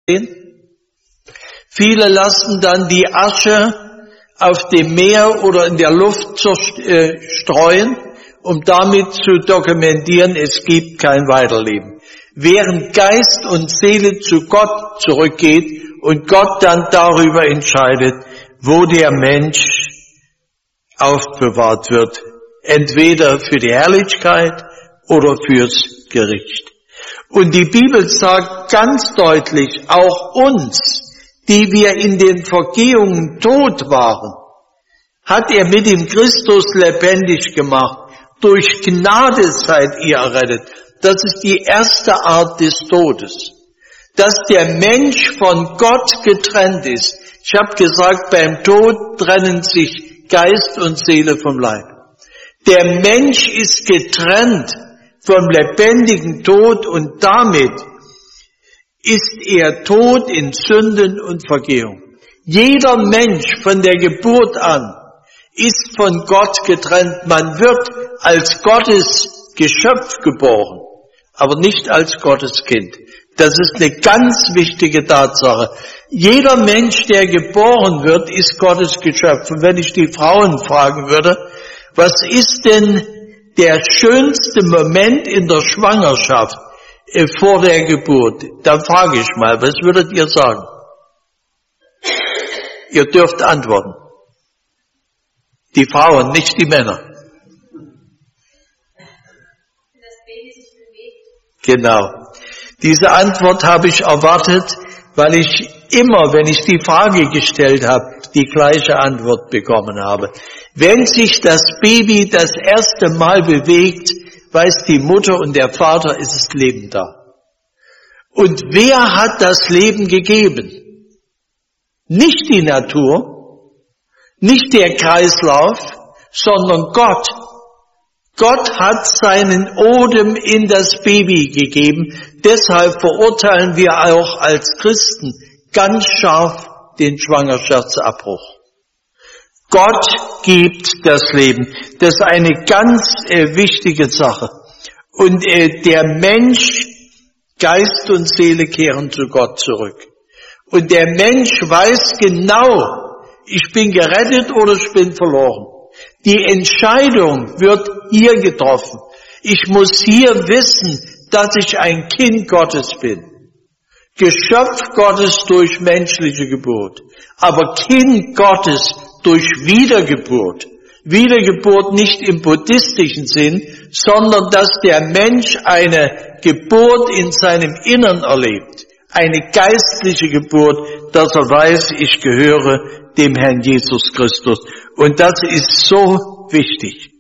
Viele lassen dann die Asche auf dem Meer oder in der Luft streuen, um damit zu dokumentieren, es gibt kein Weiterleben. Während Geist und Seele zu Gott zurückgeht und Gott dann darüber entscheidet, wo der Mensch aufbewahrt wird, entweder für die Herrlichkeit oder fürs Gericht. Und die Bibel sagt ganz deutlich, auch uns, die wir in den Vergehungen tot waren, hat er mit dem Christus lebendig gemacht. Durch Gnade seid ihr errettet. Das ist die erste Art des Todes. Dass der Mensch von Gott getrennt ist. Ich habe gesagt, beim Tod trennen sich Geist und Seele vom Leib. Der Mensch ist getrennt vom lebendigen Tod und damit ist er tot in Sünden und Vergehung. Jeder Mensch von der Geburt an ist von Gott getrennt. Man wird als Gottes Geschöpf geboren, aber nicht als Gottes Kind. Das ist eine ganz wichtige Tatsache. Jeder Mensch, der geboren wird, ist Gottes Geschöpf. Und wenn ich die Frauen fragen würde, was ist denn der schönste Moment in der Schwangerschaft vor der Geburt? Da frage ich mal, was würdet ihr sagen? Ihr dürft antworten. Die Frauen, nicht die Männer. Das Baby sich bewegt. Genau. Diese Antwort habe ich erwartet, weil ich immer, wenn ich die Frage gestellt habe, die gleiche Antwort bekommen habe. Wenn sich das Baby das erste Mal bewegt, weiß die Mutter und der Vater, es ist Leben da. Und wer hat das Leben gegeben? Nicht die Natur, nicht der Kreislauf, sondern Gott. Gott hat seinen Odem in das Baby gegeben. Deshalb verurteilen wir auch als Christen ganz scharf den Schwangerschaftsabbruch. Gott gibt das Leben. Das ist eine ganz wichtige Sache. Und der Mensch, Geist und Seele kehren zu Gott zurück. Und der Mensch weiß genau, ich bin gerettet oder ich bin verloren. Die Entscheidung wird hier getroffen. Ich muss hier wissen, dass ich ein Kind Gottes bin. Geschöpf Gottes durch menschliche Geburt, aber Kind Gottes durch Wiedergeburt. Wiedergeburt nicht im buddhistischen Sinn, sondern dass der Mensch eine Geburt in seinem Innern erlebt. Eine geistliche Geburt, dass er weiß, ich gehöre dem Herrn Jesus Christus. Und das ist so wichtig.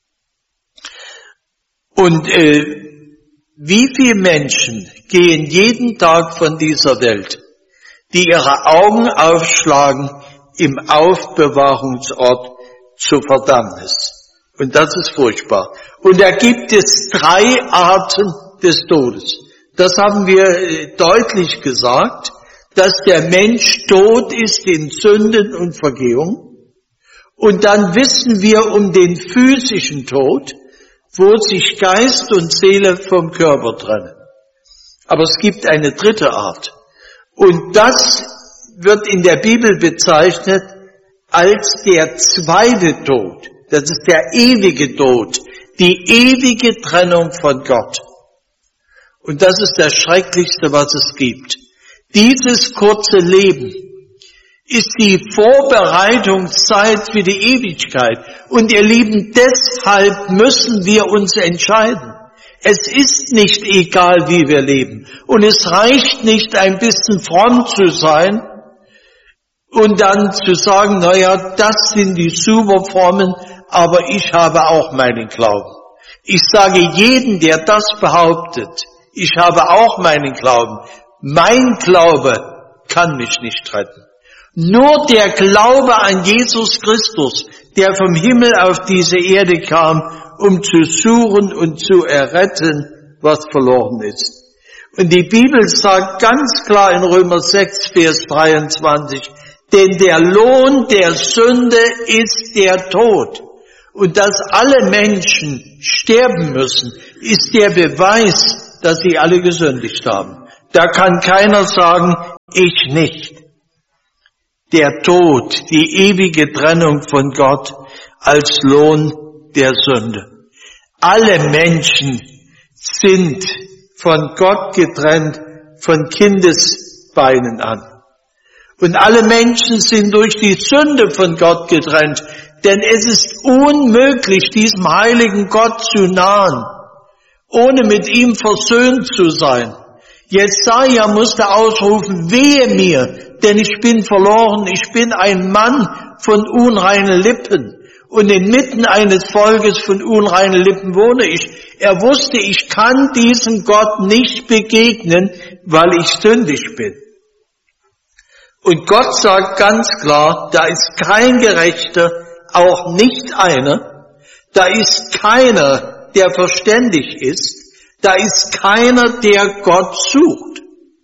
Und wie viele Menschen gehen jeden Tag von dieser Welt, die ihre Augen aufschlagen im Aufbewahrungsort zur Verdammnis. Und das ist furchtbar. Und da gibt es 3 Arten des Todes. Das haben wir deutlich gesagt, dass der Mensch tot ist in Sünden und Vergehung. Und dann wissen wir um den physischen Tod, wo sich Geist und Seele vom Körper trennen. Aber es gibt eine 3. Art. Und das wird in der Bibel bezeichnet als der 2. Tod. Das ist der ewige Tod, die ewige Trennung von Gott. Und das ist das Schrecklichste, was es gibt. Dieses kurze Leben ist die Vorbereitungszeit für die Ewigkeit. Und ihr Lieben, deshalb müssen wir uns entscheiden. Es ist nicht egal, wie wir leben. Und es reicht nicht, ein bisschen fromm zu sein und dann zu sagen, naja, das sind die Superfrommen, aber ich habe auch meinen Glauben. Ich sage jedem, der das behauptet, ich habe auch meinen Glauben. Mein Glaube kann mich nicht retten. Nur der Glaube an Jesus Christus, der vom Himmel auf diese Erde kam, um zu suchen und zu erretten, was verloren ist. Und die Bibel sagt ganz klar in Römer 6, Vers 23, denn der Lohn der Sünde ist der Tod. Und dass alle Menschen sterben müssen, ist der Beweis, dass sie alle gesündigt haben. Da kann keiner sagen, ich nicht. Der Tod, die ewige Trennung von Gott als Lohn der Sünde. Alle Menschen sind von Gott getrennt von Kindesbeinen an. Und alle Menschen sind durch die Sünde von Gott getrennt, denn es ist unmöglich, diesem heiligen Gott zu nahen, ohne mit ihm versöhnt zu sein. Jesaja musste ausrufen, wehe mir, denn ich bin verloren, ich bin ein Mann von unreinen Lippen und inmitten eines Volkes von unreinen Lippen wohne ich. Er wusste, ich kann diesem Gott nicht begegnen, weil ich sündig bin. Und Gott sagt ganz klar, da ist kein Gerechter, auch nicht einer, da ist keiner, der verständig ist, da ist keiner, der Gott sucht.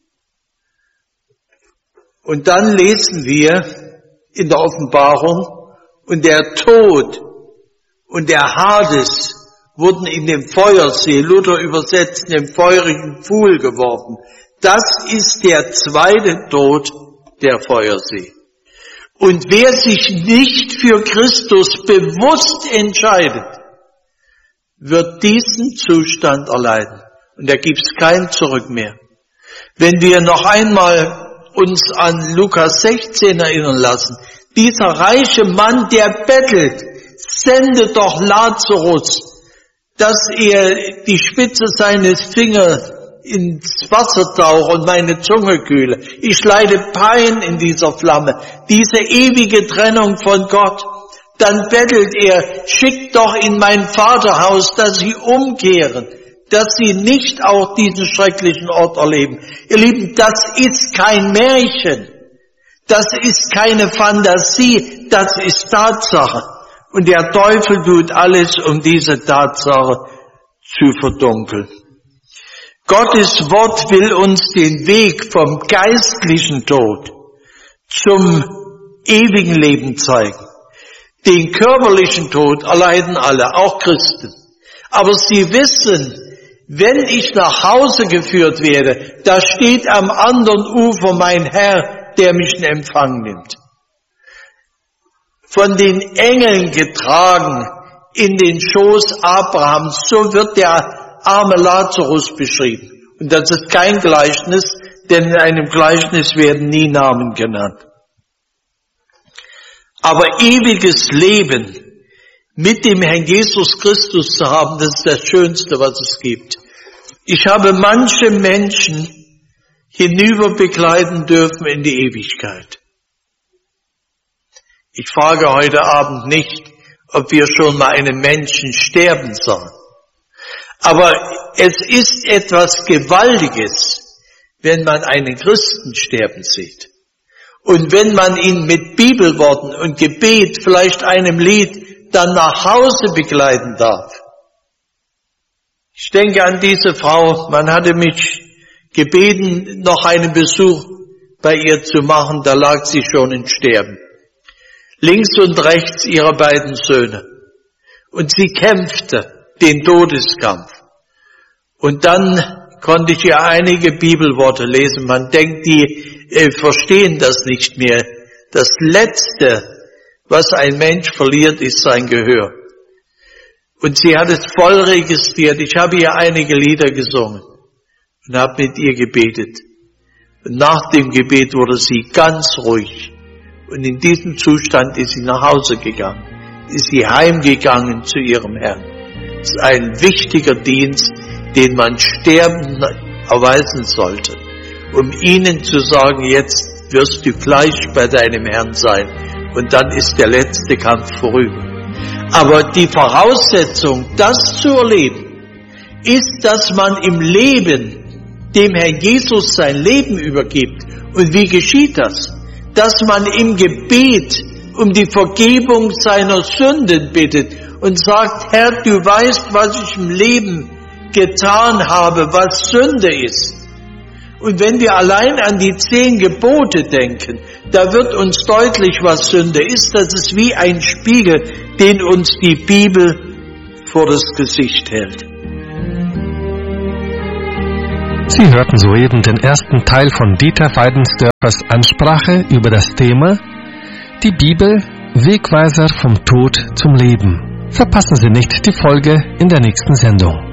Und dann lesen wir in der Offenbarung, und der Tod und der Hades wurden in den Feuersee, Luther übersetzt, in den feurigen Pfuhl geworfen. Das ist der zweite Tod, der Feuersee. Und wer sich nicht für Christus bewusst entscheidet, wird diesen Zustand erleiden. Und da gibt's kein Zurück mehr. Wenn wir noch einmal uns an Lukas 16 erinnern lassen, dieser reiche Mann, der bettelt, sendet doch Lazarus, dass er die Spitze seines Fingers ins Wasser tauche und meine Zunge kühle. Ich leide Pein in dieser Flamme, diese ewige Trennung von Gott. Dann bettelt er, schickt doch in mein Vaterhaus, dass sie umkehren, dass sie nicht auch diesen schrecklichen Ort erleben. Ihr Lieben, das ist kein Märchen, das ist keine Fantasie, das ist Tatsache. Und der Teufel tut alles, um diese Tatsache zu verdunkeln. Gottes Wort will uns den Weg vom geistlichen Tod zum ewigen Leben zeigen. Den körperlichen Tod erleiden alle, auch Christen. Aber sie wissen, wenn ich nach Hause geführt werde, da steht am anderen Ufer mein Herr, der mich in Empfang nimmt. Von den Engeln getragen in den Schoß Abrahams, so wird der arme Lazarus beschrieben. Und das ist kein Gleichnis, denn in einem Gleichnis werden nie Namen genannt. Aber ewiges Leben mit dem Herrn Jesus Christus zu haben, das ist das Schönste, was es gibt. Ich habe manche Menschen hinüber begleiten dürfen in die Ewigkeit. Ich frage heute Abend nicht, ob wir schon mal einen Menschen sterben sahen. Aber es ist etwas Gewaltiges, wenn man einen Christen sterben sieht. Und wenn man ihn mit Bibelworten und Gebet, vielleicht einem Lied, dann nach Hause begleiten darf. Ich denke an diese Frau, man hatte mich gebeten, noch einen Besuch bei ihr zu machen, da lag sie schon im Sterben. Links und rechts ihre beiden Söhne. Und sie kämpfte den Todeskampf. Und dann konnte ich ihr einige Bibelworte lesen. Man denkt, die verstehen das nicht mehr. Das Letzte, was ein Mensch verliert, ist sein Gehör. Und sie hat es voll registriert. Ich habe ihr einige Lieder gesungen und habe mit ihr gebetet. Und nach dem Gebet wurde sie ganz ruhig. Und in diesem Zustand ist sie nach Hause gegangen. Ist sie heimgegangen zu ihrem Herrn. Das ist ein wichtiger Dienst, den man Sterbenden erweisen sollte, um ihnen zu sagen, jetzt wirst du gleich bei deinem Herrn sein und dann ist der letzte Kampf vorüber. Aber die Voraussetzung, das zu erleben, ist, dass man im Leben dem Herrn Jesus sein Leben übergibt. Und wie geschieht das? Dass man im Gebet um die Vergebung seiner Sünden bittet und sagt, Herr, du weißt, was ich im Leben getan habe, was Sünde ist. Und wenn wir allein an die 10 Gebote denken, da wird uns deutlich, was Sünde ist. Das ist wie ein Spiegel, den uns die Bibel vor das Gesicht hält. Sie hörten soeben den ersten Teil von Dieter Weidensdörfers Ansprache über das Thema Die Bibel, Wegweiser vom Tod zum Leben. Verpassen Sie nicht die Folge in der nächsten Sendung.